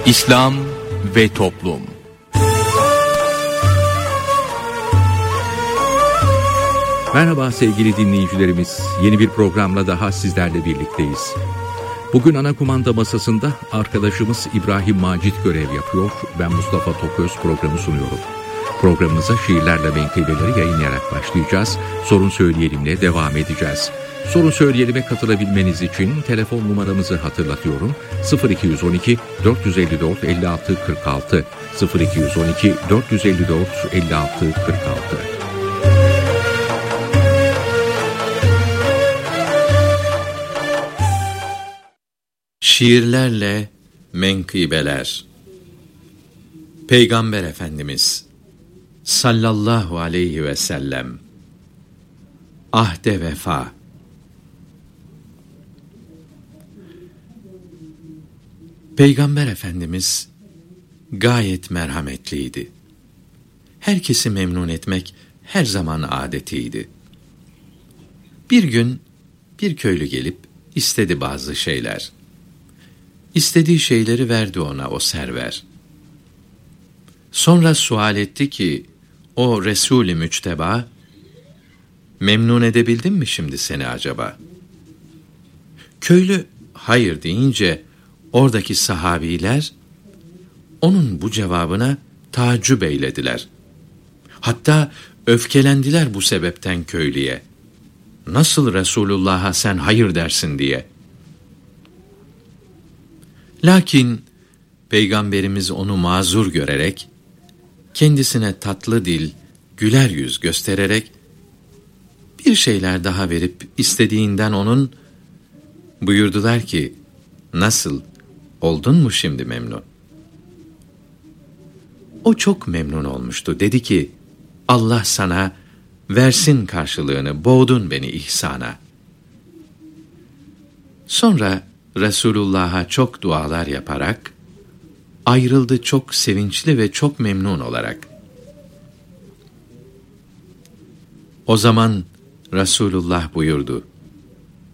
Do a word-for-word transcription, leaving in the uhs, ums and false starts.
İslam ve Toplum. Merhaba sevgili dinleyicilerimiz. Yeni bir programla daha sizlerle birlikteyiz. Bugün ana kumanda masasında arkadaşımız İbrahim Macit görev yapıyor. Ben Mustafa Toköz programı sunuyorum. Programımıza şiirlerle menkıbeleri yayınlayarak başlayacağız. Sorun Söyleyelim'le devam edeceğiz. Sorun Söyleyelim'e katılabilmeniz için telefon numaramızı hatırlatıyorum. sıfır iki on iki dört yüz elli dört elli altı kırk altı sıfır iki on iki dört yüz elli dört elli altı kırk altı. Şiirlerle menkıbeler. Peygamber Efendimiz sallallahu aleyhi ve sellem ahde vefa. Peygamber Efendimiz gayet merhametliydi. Herkesi memnun etmek her zaman adetiydi. Bir gün bir köylü gelip istedi bazı şeyler. İstediği şeyleri verdi ona o server. Sonra sual etti ki, o Resul-i Müçteba, memnun edebildim mi şimdi seni acaba? Köylü hayır deyince, oradaki sahabiler, onun bu cevabına taaccüp eylediler. Hatta öfkelendiler bu sebepten köylüye. Nasıl Resulullah'a sen hayır dersin diye. Lakin Peygamberimiz onu mazur görerek, kendisine tatlı dil, güler yüz göstererek, bir şeyler daha verip istediğinden onun, buyurdular ki, nasıl, oldun mu şimdi memnun? O çok memnun olmuştu. Dedi ki, Allah sana versin karşılığını, boğdun beni ihsana. Sonra Resulullah'a çok dualar yaparak, ayrıldı çok sevinçli ve çok memnun olarak. O zaman Resulullah buyurdu,